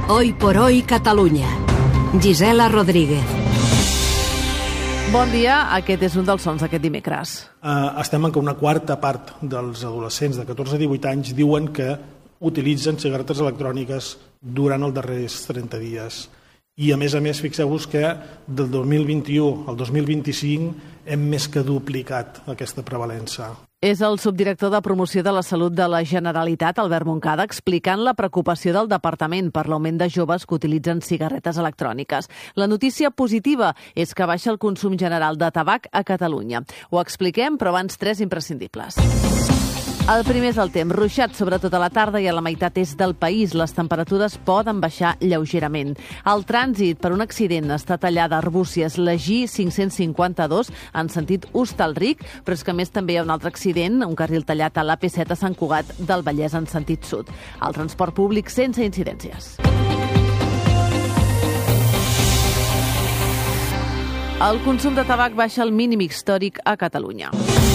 Hoy por hoy Catalunya. Gisela Rodríguez. Bon dia, aquest és un dels sons d'aquest dimecres. Estem en què una quarta part dels adolescents de 14 a 18 anys diuen que utilitzen cigarretes electròniques durant els darrers 30 dies. I a més, fixeu-vos que del 2021 al 2025 hem més que duplicat aquesta prevalença. És el subdirector de Promoció de la Salut de la Generalitat, Albert Moncada, explicant la preocupació del departament per l'augment de joves que utilitzen cigarretes electròniques. La notícia positiva és que baixa el consum general de tabac a Catalunya. Ho expliquem, però abans 3 imprescindibles. El primer és el temps, ruixat sobretot a la tarda i a la meitat est del país. Les temperatures poden baixar lleugerament. El trànsit per un accident està tallada a Arbúcies, la G552 en sentit Hostalric, però és que a més també hi ha un altre accident, un carril tallat a l'AP7 a Sant Cugat del Vallès en sentit sud. El transport públic sense incidències. El consum de tabac baixa al mínim històric a Catalunya.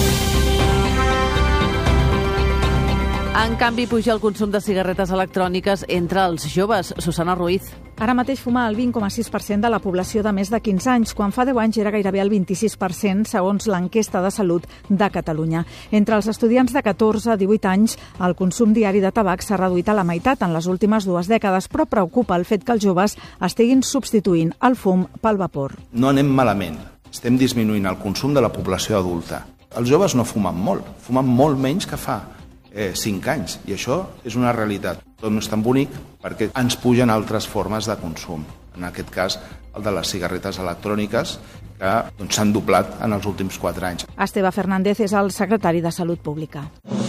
En canvi, puja el consum de cigarretes electròniques entre els joves. Susana Ruiz. Ara mateix fuma el 20,6% de la població de més de 15 anys, quan fa 10 anys era gairebé el 26%, segons l'enquesta de salut de Catalunya. Entre els estudiants de 14 a 18 anys, el consum diari de tabac s'ha reduït a la meitat en les últimes 2 dècades, però preocupa el fet que els joves estiguin substituint el fum pel vapor. No anem malament. Estem disminuint el consum de la població adulta. Els joves no fumen molt menys que fa 5 anys, i això és una realitat. Tot no és tan bonic perquè ens pugen altres formes de consum. En aquest cas, el de les cigarretes electròniques, que s'han doblat en els últims 4 anys. Esteve Fernández és el secretari de Salut Pública.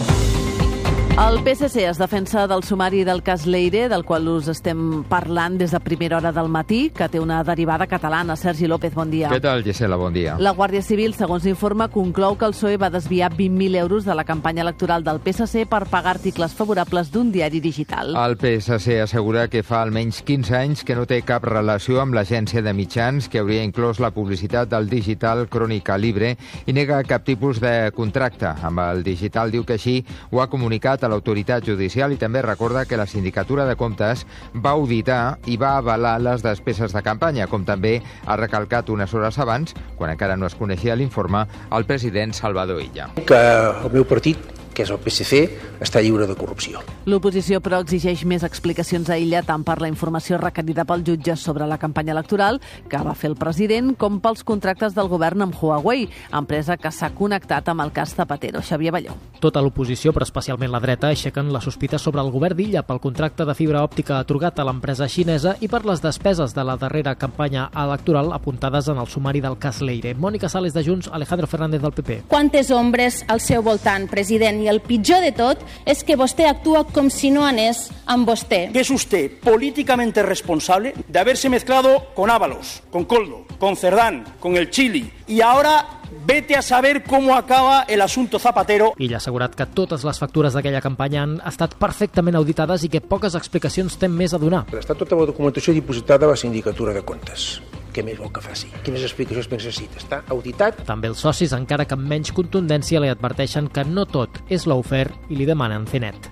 El PSC es defensa del sumari del cas Leire, del qual us estem parlant des de primera hora del matí, que té una derivada catalana. Sergi López, bon dia. Què tal, Gisela? Bon dia. La Guàrdia Civil, segons l'informe, conclou que el PSOE va desviar 20.000 euros de la campanya electoral del PSC per pagar articles favorables d'un diari digital. El PSC assegura que fa almenys 15 anys que no té cap relació amb l'agència de mitjans que hauria inclòs la publicitat del digital Crònica Libre i nega cap tipus de contracte. Amb el digital diu que així ho ha comunicat a l'autoritat judicial i també recorda que la Sindicatura de Comptes va auditar i va avalar les despeses de campanya, com també ha recalcat unes hores abans, quan encara no es coneixia l'informe, el president Salvador Illa. Que el meu partit, que és el PSC, està lliure de corrupció. L'oposició, però, exigeix més explicacions a Illa, tant per la informació requerida pel jutge sobre la campanya electoral que va fer el president, com pels contractes del govern amb Huawei, empresa que s'ha connectat amb el cas Zapatero. Xavier Balló. Tota l'oposició, però especialment la dreta, aixequen la sospita sobre el govern d'Illa pel contracte de fibra òptica atorgat a l'empresa xinesa i per les despeses de la darrera campanya electoral apuntades en el sumari del cas Leire. Mònica Sales de Junts, Alejandro Fernández del PP. Quantes ombres al seu voltant, president, i el pitjor de tot és que vostè actua com si no anés amb vostè. ¿Es usted políticamente responsable de haberse mezclado con Ábalos, con Coldo, con Cerdán, con el Chili y ahora vete a saber cómo acaba el asunto Zapatero? Illa ha assegurat que totes les factures d'aquella campanya han estat perfectament auditades i que poques explicacions té més a donar. Està tota la documentació dipositada a la Sindicatura de Comptes. Què més vol que faci? Quines explicacions necessita? Està auditat? També els socis, encara que amb menys contundència, li adverteixen que no tot és lawfare i li demanen fer net.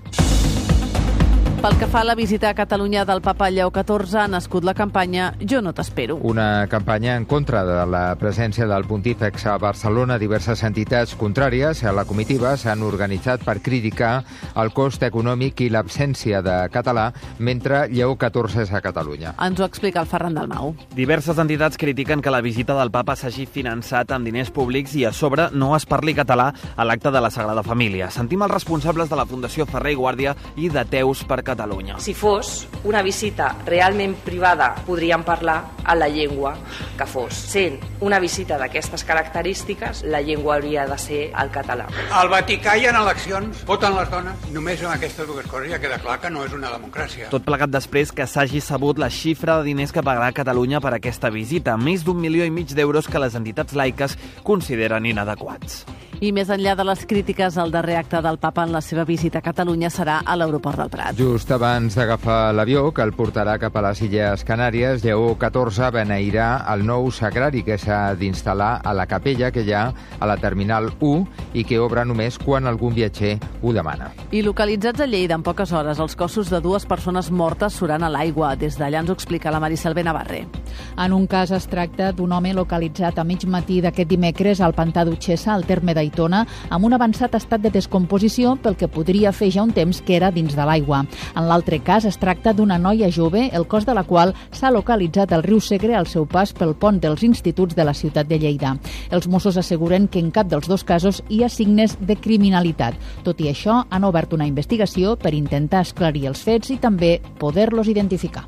Pel que fa a la visita a Catalunya del papa Lleó XIV, ha nascut la campanya Jo no t'espero. Una campanya en contra de la presència del pontífex a Barcelona. Diverses entitats contràries a la comitiva s'han organitzat per criticar el cost econòmic i l'absència de català mentre Lleó XIV és a Catalunya. Ens ho explica el Ferran Dalmau. Diverses entitats critiquen que la visita del papa s'hagi finançat amb diners públics i a sobre no es parli català a l'acte de la Sagrada Família. Sentim els responsables de la Fundació Ferrer i Guàrdia i d'Ateus per Catalunya. Si fos una visita realment privada, podríem parlar a la llengua que fos. Sent una visita d'aquestes característiques, la llengua hauria de ser el català. Al Vaticà hi ha eleccions, voten les dones, només amb aquestes dues coses ja queda clar que no és una democràcia. Tot plegat després que s'hagi sabut la xifra de diners que pagarà Catalunya per aquesta visita, més d'1,5 milió d'euros que les entitats laiques consideren inadequats. I més enllà de les crítiques, el darrer acte del papa en la seva visita a Catalunya serà a l'aeroport del Prat. Just abans d'agafar l'avió, que el portarà cap a les Illes Canàries, Lleó XIV beneirà el nou sagrari que s'ha d'instal·lar a la capella que hi ha a la Terminal 1 i que obre només quan algun viatger ho demana. I localitzats a Lleida en poques hores, els cossos de 2 persones mortes surant a l'aigua. Des d'allà ens ho explica la Maricel Benavarre. En un cas es tracta d'un home localitzat a mig matí d'aquest dimecres al pantà d'Utxessa, al terme d'Aitona, amb un avançat estat de descomposició pel que podria fer ja un temps que era dins de l'aigua. En l'altre cas es tracta d'una noia jove, el cos de la qual s'ha localitzat al riu Segre al seu pas pel pont dels instituts de la ciutat de Lleida. Els Mossos asseguren que en cap dels 2 casos hi ha signes de criminalitat. Tot i això, han obert una investigació per intentar esclarir els fets i també poder-los identificar.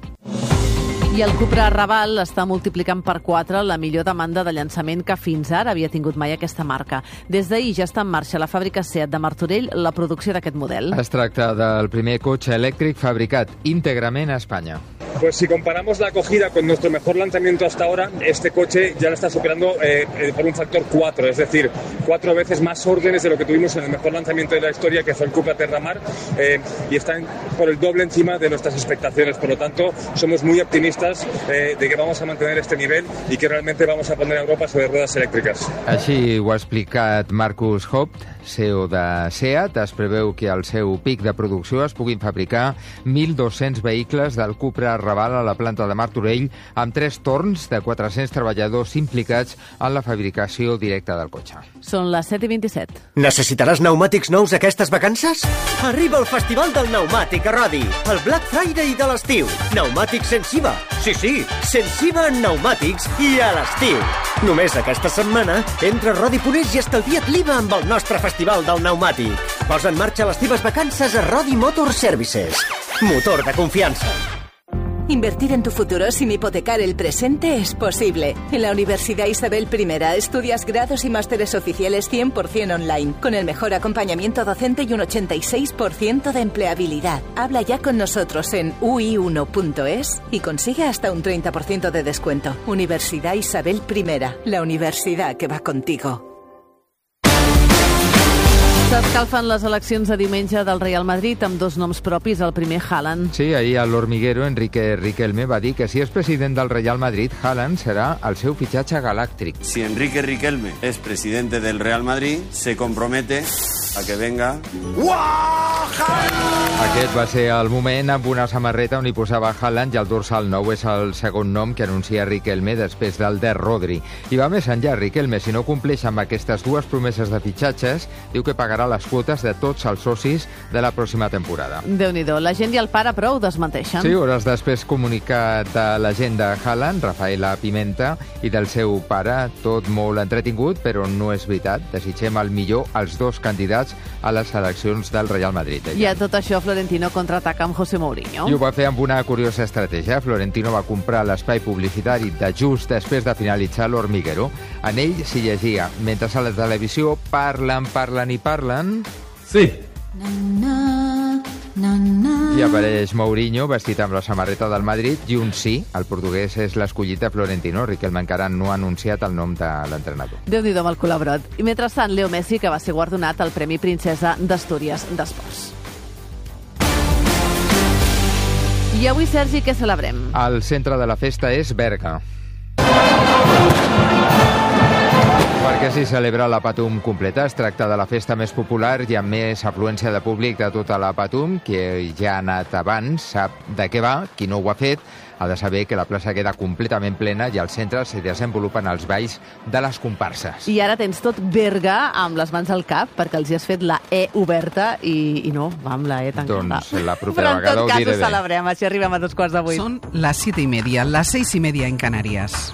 I el Cupra Raval està multiplicant per 4 la millor demanda de llançament que fins ara havia tingut mai aquesta marca. Des d'ahir ja està en marxa a la fàbrica SEAT de Martorell la producció d'aquest model. Es tracta del primer cotxe elèctric fabricat íntegrament a Espanya. Pues si comparamos la acogida con nuestro mejor lanzamiento hasta ahora, este coche ya lo está superando por un factor 4, es decir, 4 veces más órdenes de lo que tuvimos en el mejor lanzamiento de la historia, que fue el Cupra Terramar, y están por el doble encima de nuestras expectaciones. Por lo tanto, somos muy optimistas de que vamos a mantener este nivel y que realmente vamos a poner a Europa sobre ruedas elèctriques. Així ho ha explicat Markus Haupt, CEO de SEAT. Es preveu que al seu pic de producció es puguin fabricar 1.200 vehicles del Cupra Raval a la planta de Martorell, amb 3 torns de 400 treballadors implicats en la fabricació directa del cotxe. Són les 7:27. Necessitaràs pneumàtics nous aquestes vacances? Arriba el Festival del Pneumàtic a Rodi, el Black Friday de l'estiu. Pneumàtics sense IVA. Sí, sense IVA en pneumàtics i a l'estiu. Només aquesta setmana, entra a Rodi.es i estalvia't l'IVA amb el nostre Festival del Pneumàtic. Posa en marxa les teves vacances a Rodi Motor Services. Motor de confianza. Invertir en tu futuro sin hipotecar el presente es posible. En la Universidad Isabel I estudias grados y másteres oficiales 100% online, con el mejor acompañamiento docente y un 86% de empleabilidad. Habla ya con nosotros en ui1.es y consigue hasta un 30% de descuento. Universidad Isabel I, la universidad que va contigo. S'escalfen les eleccions de diumenge del Real Madrid amb 2 noms propis, el primer Haaland. Sí, ahir a l'Hormiguero, Enrique Riquelme va dir que si és president del Real Madrid, Haaland serà el seu fitxatge galàctic. Si Enrique Riquelme es presidente del Real Madrid, se compromete a que venga... Aquest va ser el moment amb una samarreta on hi posava Haaland i el dorsal 9 és el segon nom que anuncia Riquelme després del de Rodri. I va més enllà, Riquelme, si no compleix amb aquestes 2 promeses de fitxatges, diu que pagarà les quotes de tots els socis de la pròxima temporada. Déu-n'hi-do, la gent i el pare, però, ho desmenteixen. Sí, hores després comunicat de la gent de Haaland, Rafaela Pimenta, i del seu pare, tot molt entretingut, però no és veritat. Desitgem el millor als 2 candidats a les eleccions del Real Madrid. I a tot això, Florentino contraataca amb José Mourinho. I ho va fer amb una curiosa estratègia. Florentino va comprar l'espai publicitari de just després de finalitzar l'Hormiguero. En ell s'hi llegia, mentre a la televisió parlen i parlen... Sí. I apareix Mourinho vestit amb la samarreta del Madrid i un sí, el portuguès és l'escollit de Florentino. Riquelme encara no ha anunciat el nom de l'entrenador. Déu-n'hi-do amb el colabrot. I mentrestant, Leo Messi, que va ser guardonat al Premi Princesa d'Astúries d'Esports. I avui, Sergi, què celebrem? El centre de la festa és Berga, perquè s'hi celebra la Patum completa. Es tracta de la festa més popular i amb més afluència de públic de tota la Patum. Qui ja ha anat abans sap de què va, qui no ho ha fet ha de saber que la plaça queda completament plena i al centre s'hi desenvolupen els balls de les comparses. I ara tens tot Berga amb les mans al cap, perquè els hi has fet la E oberta i no, va amb la E tancada. Doncs la propera vegada ho diré bé. Però en tot cas ho celebrem, així arribem a 7:45. Son las 7:30, las 6:30 en Canarias.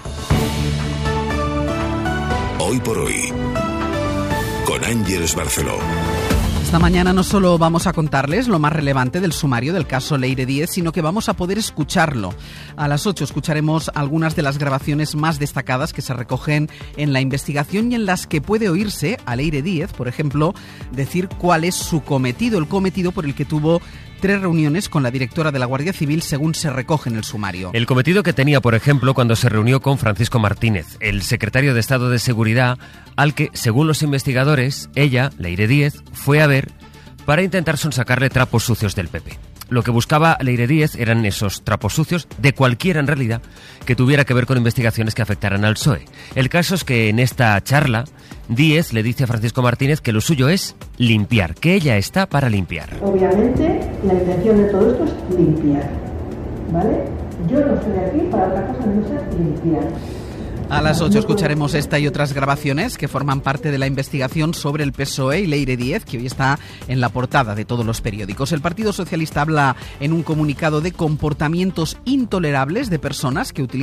Hoy por hoy, con Ángeles Barceló. Esta mañana no solo vamos a contarles lo más relevante del sumario del caso Leire Díez, sino que vamos a poder escucharlo. A las 8 escucharemos algunas de las grabaciones más destacadas que se recogen en la investigación y en las que puede oírse a Leire Díez, por ejemplo, decir cuál es su cometido, el cometido por el que tuvo 3 reuniones con la directora de la Guardia Civil, según se recoge en el sumario. El cometido que tenía, por ejemplo, cuando se reunió con Francisco Martínez, el secretario de Estado de Seguridad, al que, según los investigadores, ella, Leire Díez, fue a ver para intentar sonsacarle trapos sucios del PP. Lo que buscaba Leire Díez eran esos trapos sucios, de cualquiera en realidad, que tuviera que ver con investigaciones que afectaran al PSOE. El caso es que en esta charla, Díez le dice a Francisco Martínez que lo suyo es limpiar, que ella está para limpiar. Obviamente, la intención de todo esto es limpiar, ¿vale? Yo no estoy aquí para otra cosa, no sé limpiar. A las 8 escucharemos esta y otras grabaciones que forman parte de la investigación sobre el PSOE y Leire Díez, que hoy está en la portada de todos los periódicos. El Partido Socialista habla en un comunicado de comportamientos intolerables de personas que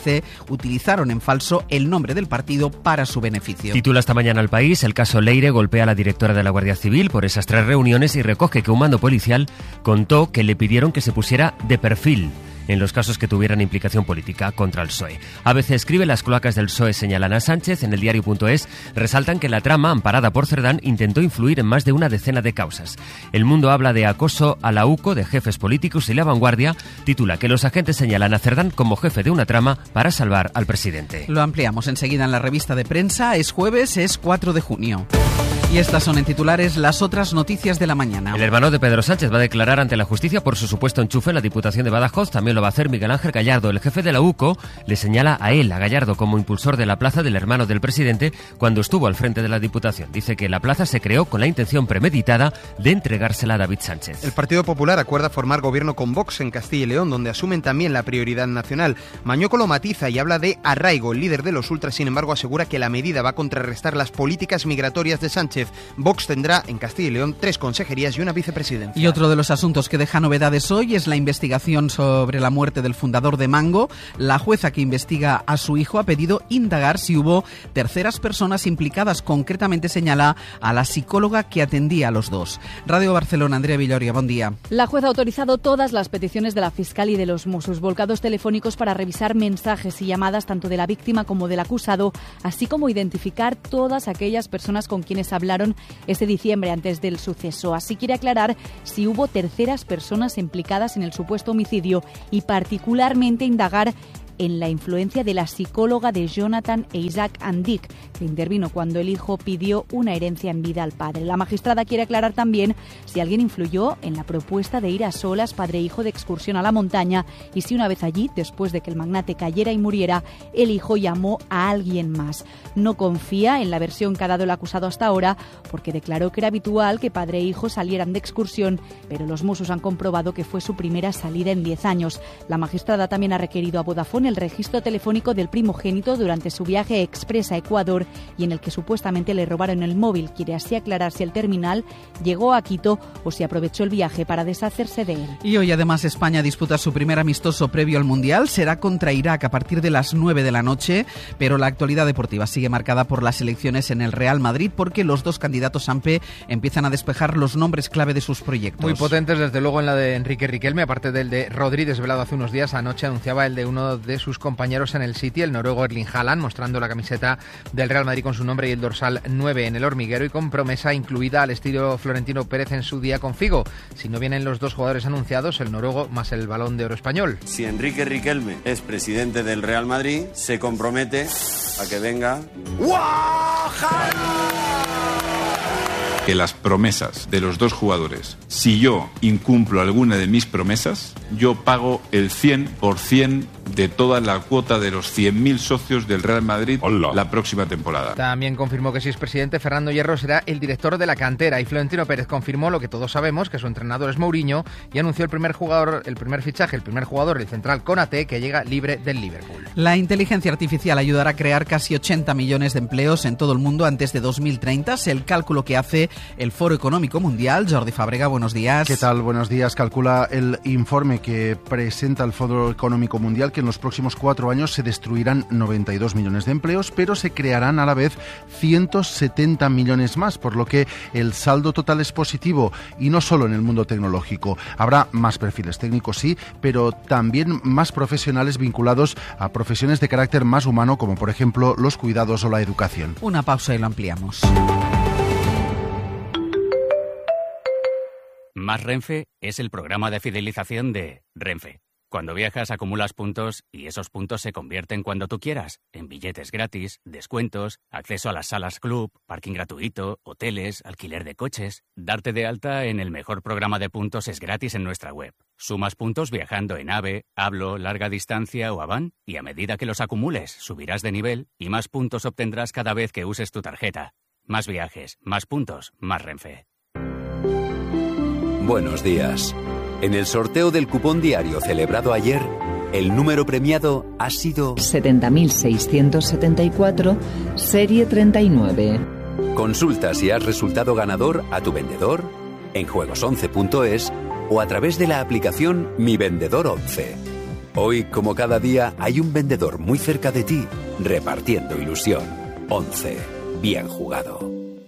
utilizaron en falso el nombre del partido para su beneficio. Titula esta mañana El País: el caso Leire golpea a la directora de la Guardia Civil por esas 3 reuniones y recoge que un mando policial contó que le pidieron que se pusiera de perfil en los casos que tuvieran implicación política contra el PSOE. ABC escribe: las cloacas del PSOE señalan a Sánchez. En el diario.es resaltan que la trama, amparada por Cerdán, intentó influir en más de una decena de causas. El Mundo habla de acoso a la UCO de jefes políticos y La Vanguardia titula que los agentes señalan a Cerdán como jefe de una trama para salvar al presidente. Lo ampliamos enseguida en la revista de prensa. Es jueves, es 4 de junio. Y estas son en titulares las otras noticias de la mañana. El hermano de Pedro Sánchez va a declarar ante la justicia por su supuesto enchufe en la Diputación de Badajoz. También lo va a hacer Miguel Ángel Gallardo. El jefe de la UCO le señala a él, a Gallardo, como impulsor de la plaza del hermano del presidente cuando estuvo al frente de la Diputación. Dice que la plaza se creó con la intención premeditada de entregársela a David Sánchez. El Partido Popular acuerda formar gobierno con Vox en Castilla y León, donde asumen también la prioridad nacional. Mañueco lo matiza y habla de arraigo. El líder de los ultras, sin embargo, asegura que la medida va a contrarrestar las políticas migratorias de Sánchez. Vox tendrá en Castilla y León 3 consejerías y una vicepresidencia. Y otro de los asuntos que deja novedades hoy es la investigación sobre la muerte del fundador de Mango. La jueza que investiga a su hijo ha pedido indagar si hubo terceras personas implicadas. Concretamente señala a la psicóloga que atendía a los dos. Radio Barcelona, Andrea Villoria, buen día. La jueza ha autorizado todas las peticiones de la fiscal y de los Mossos, volcados telefónicos para revisar mensajes y llamadas tanto de la víctima como del acusado, así como identificar todas aquellas personas con quienes hablaron ese diciembre antes del suceso. Así quiere aclarar si hubo terceras personas implicadas en el supuesto homicidio y particularmente indagar en la influencia de la psicóloga de Jonathan e Isaac Andic, que intervino cuando el hijo pidió una herencia en vida al padre. La magistrada quiere aclarar también si alguien influyó en la propuesta de ir a solas padre e hijo de excursión a la montaña y si una vez allí, después de que el magnate cayera y muriera, el hijo llamó a alguien más. No confía en la versión que ha dado el acusado hasta ahora porque declaró que era habitual que padre e hijo salieran de excursión, pero los Mossos han comprobado que fue su primera salida en 10 años. La magistrada también ha requerido a Vodafone el registro telefónico del primogénito durante su viaje express a Ecuador y en el que supuestamente le robaron el móvil. Quiere así aclarar si el terminal llegó a Quito o si aprovechó el viaje para deshacerse de él. Y hoy además España disputa su primer amistoso previo al Mundial. Será contra Irak a partir de las 9 de la noche, pero la actualidad deportiva sigue marcada por las elecciones en el Real Madrid porque los dos candidatos AMPE empiezan a despejar los nombres clave de sus proyectos. Muy potentes, desde luego, en la de Enrique Riquelme, aparte del de Rodri, desvelado hace unos días. Anoche anunciaba el de uno de sus compañeros en el City, el noruego Erling Haaland, mostrando la camiseta del Real Madrid con su nombre y el dorsal 9 en el hormiguero y con promesa incluida al estilo Florentino Pérez en su día con Figo. Si no vienen los dos jugadores anunciados, el noruego más el Balón de Oro español. Si Enrique Riquelme es presidente del Real Madrid, se compromete a que venga... Que las promesas de los dos jugadores, si yo incumplo alguna de mis promesas, yo pago el 100% de toda la cuota de los 100.000 socios del Real Madrid la próxima temporada. También confirmó que si es presidente, Fernando Hierro será el director de la cantera y Florentino Pérez confirmó lo que todos sabemos, que su entrenador es Mourinho, y anunció el primer jugador, el central Konaté, que llega libre del Liverpool. La inteligencia artificial ayudará a crear casi 80 millones de empleos en todo el mundo antes de 2030. Es el cálculo que hace el Foro Económico Mundial. Jordi Fàbrega, buenos días. ¿Qué tal? Buenos días. Calcula el informe que presenta el Foro Económico Mundial que en los próximos 4 años se destruirán 92 millones de empleos, pero se crearán a la vez 170 millones más, por lo que el saldo total es positivo, y no solo en el mundo tecnológico. Habrá más perfiles técnicos, sí, pero también más profesionales vinculados a profesiones de carácter más humano, como por ejemplo los cuidados o la educación. Una pausa y lo ampliamos. Más Renfe es el programa de fidelización de Renfe. Cuando viajas acumulas puntos y esos puntos se convierten cuando tú quieras en billetes gratis, descuentos, acceso a las salas club, parking gratuito, hoteles, alquiler de coches. Darte de alta en el mejor programa de puntos es gratis en nuestra web. Sumas puntos viajando en AVE, Hablo, Larga Distancia o Avan y a medida que los acumules subirás de nivel y más puntos obtendrás cada vez que uses tu tarjeta. Más viajes, más puntos, más Renfe. Buenos días. En el sorteo del cupón diario celebrado ayer, el número premiado ha sido 70.674, serie 39. Consulta si has resultado ganador a tu vendedor, en juegos11.es o a través de la aplicación Mi Vendedor 11. Hoy, como cada día, hay un vendedor muy cerca de ti, repartiendo ilusión. 11. Bien jugado.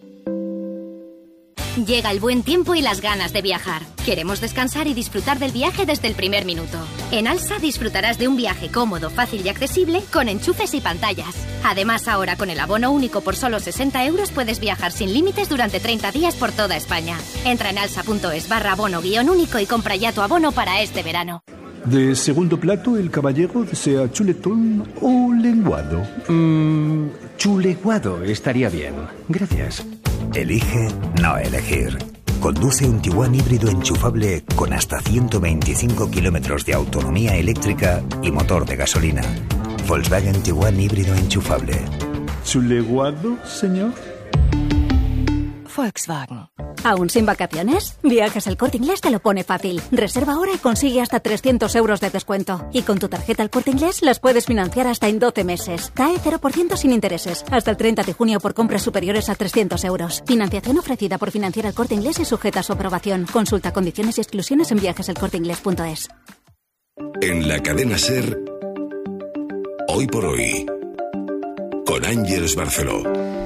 Llega el buen tiempo y las ganas de viajar. Queremos descansar y disfrutar del viaje desde el primer minuto. En Alsa disfrutarás de un viaje cómodo, fácil y accesible con enchufes y pantallas. Además, ahora con el abono único por solo 60 euros puedes viajar sin límites durante 30 días por toda España. Entra en alsa.es/abono-único y compra ya tu abono para este verano. De segundo plato, el caballero desea chuletón o lenguado. Chuleguado estaría bien. Gracias. Elige no elegir. Conduce un Tiguan híbrido enchufable con hasta 125 kilómetros de autonomía eléctrica y motor de gasolina. Volkswagen Tiguan híbrido enchufable. ¿Chuleguado, señor? Volkswagen. ¿Aún sin vacaciones? Viajes El Corte Inglés te lo pone fácil. Reserva ahora y consigue hasta 300 euros de descuento. Y con tu tarjeta El Corte Inglés las puedes financiar hasta en 12 meses. CAE 0% sin intereses. Hasta el 30 de junio por compras superiores a 300 euros. Financiación ofrecida por Financiera El Corte Inglés y sujeta a su aprobación. Consulta condiciones y exclusiones en viajeselcorteinglés.es. En la cadena SER, Hoy por Hoy, con Ángeles Barceló.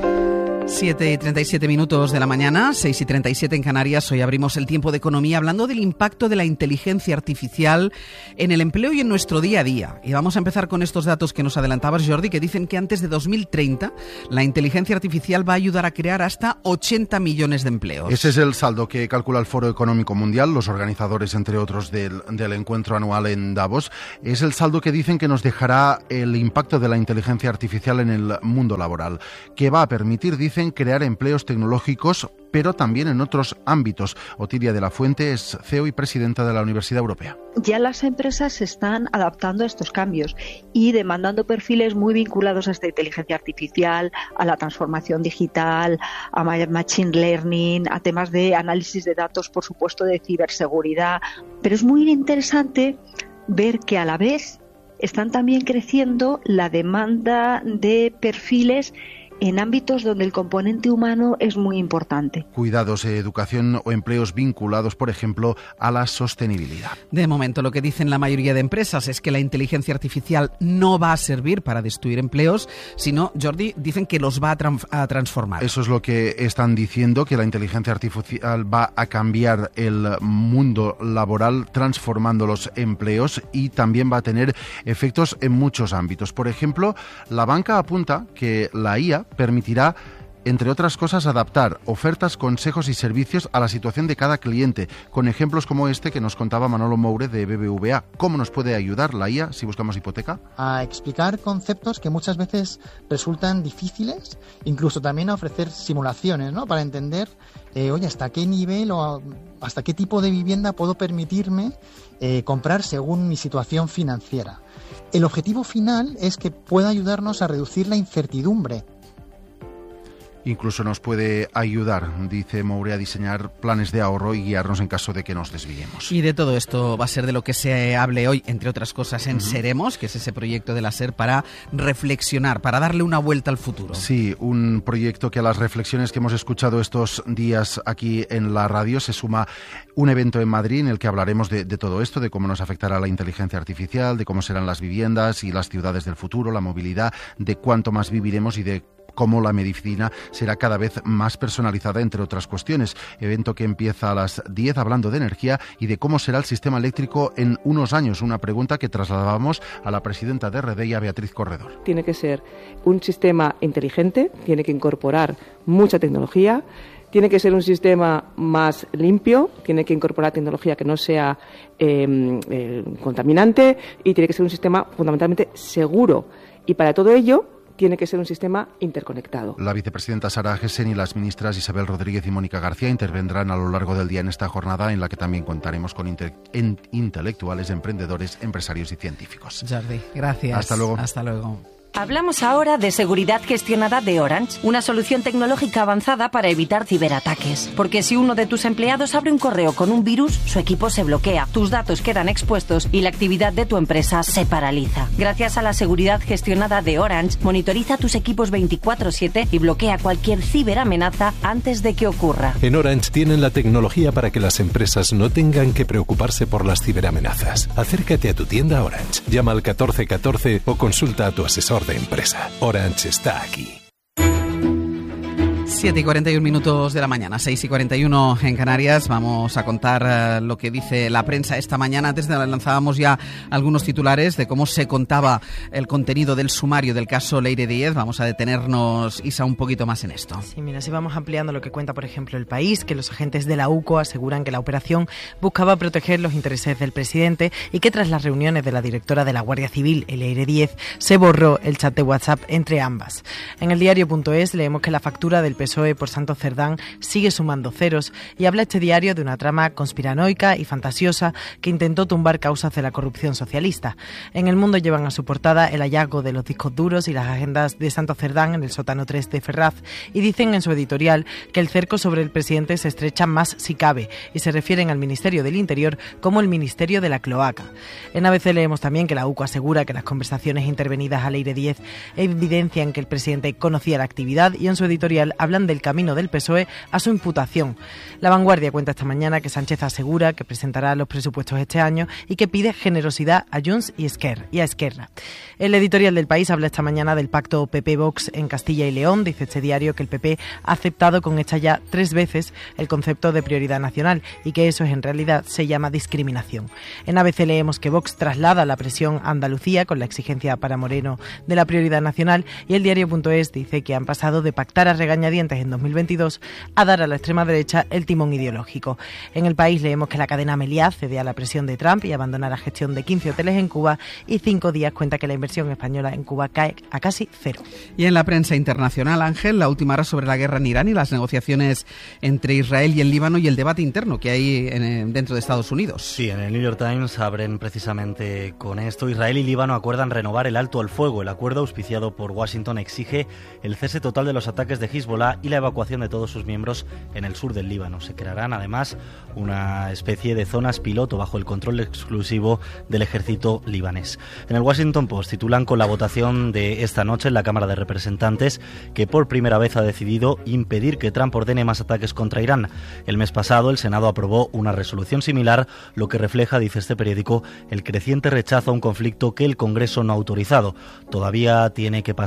7:37 de la mañana, 6:37 en Canarias. Hoy abrimos el tiempo de economía hablando del impacto de la inteligencia artificial en el empleo y en nuestro día a día. Y vamos a empezar con estos datos que nos adelantabas, Jordi, que dicen que antes de 2030 la inteligencia artificial va a ayudar a crear hasta 80 millones de empleos. Ese es el saldo que calcula el Foro Económico Mundial, los organizadores, entre otros, del encuentro anual en Davos. Es el saldo que dicen que nos dejará el impacto de la inteligencia artificial en el mundo laboral, que va a permitir, dicen, crear empleos tecnológicos, pero también en otros ámbitos. Otilia de la Fuente es CEO y presidenta de la Universidad Europea. Ya las empresas se están adaptando a estos cambios y demandando perfiles muy vinculados a esta inteligencia artificial, a la transformación digital, a machine learning, a temas de análisis de datos, por supuesto, de ciberseguridad. Pero es muy interesante ver que a la vez están también creciendo la demanda de perfiles en ámbitos donde el componente humano es muy importante. Cuidados, educación o empleos vinculados, por ejemplo, a la sostenibilidad. De momento, lo que dicen la mayoría de empresas es que la inteligencia artificial no va a servir para destruir empleos, sino, Jordi, dicen que los va a transformar. Eso es lo que están diciendo, que la inteligencia artificial va a cambiar el mundo laboral, transformando los empleos, y también va a tener efectos en muchos ámbitos. Por ejemplo, la banca apunta que la IA permitirá, entre otras cosas, adaptar ofertas, consejos y servicios a la situación de cada cliente, con ejemplos como este que nos contaba Manolo Moure de BBVA. ¿Cómo nos puede ayudar la IA si buscamos hipoteca? A explicar conceptos que muchas veces resultan difíciles, incluso también a ofrecer simulaciones, ¿no? Para entender, oye, hasta qué nivel o hasta qué tipo de vivienda puedo permitirme comprar según mi situación financiera. El objetivo final es que pueda ayudarnos a reducir la incertidumbre. Incluso nos puede ayudar, dice Moure, a diseñar planes de ahorro y guiarnos en caso de que nos desviemos. Y de todo esto va a ser de lo que se hable hoy, entre otras cosas, en Seremos, que es ese proyecto de la SER para reflexionar, para darle una vuelta al futuro. Sí, un proyecto que a las reflexiones que hemos escuchado estos días aquí en la radio se suma un evento en Madrid en el que hablaremos de todo esto, de cómo nos afectará la inteligencia artificial, de cómo serán las viviendas y las ciudades del futuro, la movilidad, de cuánto más viviremos y de cómo la medicina será cada vez más personalizada, entre otras cuestiones. Evento que empieza a las 10 hablando de energía y de cómo será el sistema eléctrico en unos años. Una pregunta que trasladábamos a la presidenta de Redeia, Beatriz Corredor. Tiene que ser un sistema inteligente, tiene que incorporar mucha tecnología, Tiene que ser un sistema más limpio, tiene que incorporar tecnología que no sea contaminante y tiene que ser un sistema fundamentalmente seguro. Y para todo ello tiene que ser un sistema interconectado. La vicepresidenta Sara Gessen y las ministras Isabel Rodríguez y Mónica García intervendrán a lo largo del día en esta jornada, en la que también contaremos con intelectuales, emprendedores, empresarios y científicos. Jordi, gracias. Hasta luego. Hasta luego. Hablamos ahora de seguridad gestionada de Orange, una solución tecnológica avanzada para evitar ciberataques. Porque si uno de tus empleados abre un correo con un virus, su equipo se bloquea, tus datos quedan expuestos y la actividad de tu empresa se paraliza. Gracias a la seguridad gestionada de Orange, monitoriza tus equipos 24/7 y bloquea cualquier ciberamenaza antes de que ocurra. En Orange tienen la tecnología para que las empresas no tengan que preocuparse por las ciberamenazas. Acércate a tu tienda Orange, llama al 1414 o consulta a tu asesor de empresa. Orange está aquí. 7:41 de la mañana, 6:41 en Canarias. Vamos a contar lo que dice la prensa esta mañana. Antes lanzábamos ya algunos titulares de cómo se contaba el contenido del sumario del caso Leire Díez. Vamos a detenernos, Isa, un poquito más en esto. Sí, mira, si vamos ampliando lo que cuenta, por ejemplo, El País, que los agentes de la UCO aseguran que la operación buscaba proteger los intereses del presidente y que tras las reuniones de la directora de la Guardia Civil, Leire Díez, se borró el chat de WhatsApp entre ambas. En el diario.es leemos que la factura del PSOE por Santos Cerdán sigue sumando ceros y habla este diario de una trama conspiranoica y fantasiosa que intentó tumbar causas de la corrupción socialista. En El Mundo llevan a su portada el hallazgo de los discos duros y las agendas de Santos Cerdán en el sótano 3 de Ferraz y dicen en su editorial que el cerco sobre el presidente se estrecha más si cabe y se refieren al Ministerio del Interior como el Ministerio de la Cloaca. En ABC leemos también que la UCO asegura que las conversaciones intervenidas a Leire Díez evidencian que el presidente conocía la actividad y en su editorial hablan del camino del PSOE a su imputación. La Vanguardia cuenta esta mañana que Sánchez asegura que presentará los presupuestos este año y que pide generosidad a Junts y a Esquerra. El editorial del País habla esta mañana del pacto PP-Vox en Castilla y León. Dice este diario que el PP ha aceptado con esta ya 3 veces el concepto de prioridad nacional y que eso en realidad se llama discriminación. En ABC leemos que Vox traslada la presión a Andalucía con la exigencia para Moreno de la prioridad nacional y el diario.es dice que han pasado de pactar a regañadientes en 2022 a dar a la extrema derecha el timón ideológico. En El País leemos que la cadena Meliá cede a la presión de Trump y abandona la gestión de 15 hoteles en Cuba y 5 días cuenta que la inversión española en Cuba cae a casi cero. Y en la prensa internacional, Ángel, la última hora sobre la guerra en Irán y las negociaciones entre Israel y el Líbano y el debate interno que hay dentro de Estados Unidos. Sí, en el New York Times abren precisamente con esto. Israel y Líbano acuerdan renovar el alto al fuego. El acuerdo auspiciado por Washington exige el cese total de los ataques de Hezbollah y la evacuación de todos sus miembros en el sur del Líbano. Se crearán además una especie de zonas piloto bajo el control exclusivo del ejército libanés. En el Washington Post titulan con la votación de esta noche en la Cámara de Representantes que por primera vez ha decidido impedir que Trump ordene más ataques contra Irán. El mes pasado el Senado aprobó una resolución similar, lo que refleja, dice este periódico, el creciente rechazo a un conflicto que el Congreso no ha autorizado. Todavía tiene que pasar